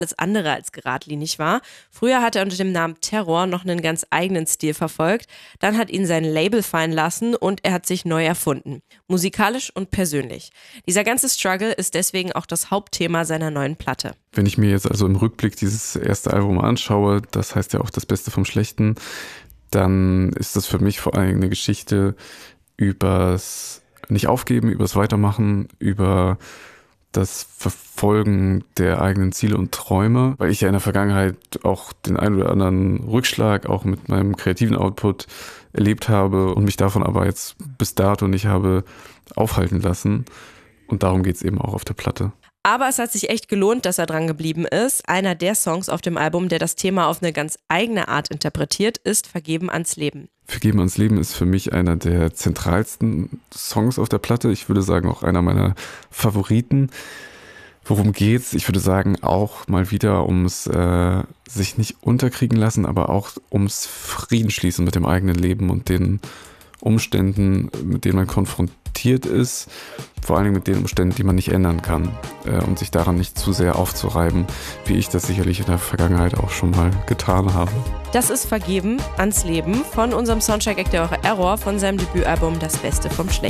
alles andere als geradlinig war. Früher hat er unter dem Namen Terror noch einen ganz eigenen Stil verfolgt. Dann hat ihn sein Label fallen lassen und er hat sich neu erfunden. Musikalisch und persönlich. Dieser ganze Struggle ist deswegen auch das Hauptthema seiner neuen Platte. Wenn ich mir jetzt also im Rückblick dieses erste Album anschaue, das heißt ja auch das Beste vom Schlechten, dann ist das für mich vor allem eine Geschichte übers Nicht-Aufgeben, übers Weitermachen, über das Verfolgen der eigenen Ziele und Träume, weil ich ja in der Vergangenheit auch den ein oder anderen Rückschlag auch mit meinem kreativen Output erlebt habe und mich davon aber jetzt bis dato nicht habe aufhalten lassen. Und darum geht's eben auch auf der Platte. Aber es hat sich echt gelohnt, dass er dran geblieben ist. Einer der Songs auf dem Album, der das Thema auf eine ganz eigene Art interpretiert, ist Vergeben ans Leben. Vergeben ans Leben ist für mich einer der zentralsten Songs auf der Platte. Ich würde sagen, auch einer meiner Favoriten. Worum geht's? Ich würde sagen, auch mal wieder ums sich nicht unterkriegen lassen, aber auch ums Frieden schließen mit dem eigenen Leben und den Umständen, mit denen man konfrontiert ist. Vor allen Dingen mit den Umständen, die man nicht ändern kann. Und sich daran nicht zu sehr aufzureiben, wie ich das sicherlich in der Vergangenheit auch schon mal getan habe. Das ist Vergeben ans Leben von unserem Soundcheck-Act der Woche Error von seinem Debütalbum Das Beste vom Schlechten.